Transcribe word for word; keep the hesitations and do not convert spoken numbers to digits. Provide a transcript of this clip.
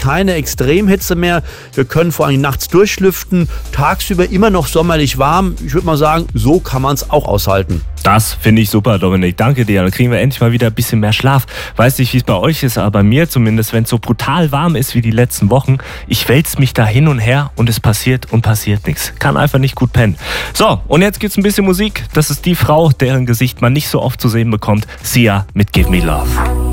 keine Extremhitze mehr. Wir können vor allem nachts durchlüften, tagsüber immer noch sommerlich warm. Ich würde mal sagen, so kann man es auch aushalten. Das finde ich super, Dominik. Danke dir. Dann kriegen wir endlich mal wieder ein bisschen mehr Schlaf. Weiß nicht, wie es bei euch ist, aber bei mir zumindest, wenn es so brutal warm ist wie die letzten Wochen, ich wälze mich da hin und her und es passiert und passiert nichts. Kann einfach nicht gut pennen. So, und jetzt gibt's ein bisschen Musik. Das ist die Frau, deren Gesicht man nicht so oft zu sehen bekommt. Sia mit Give Me Love.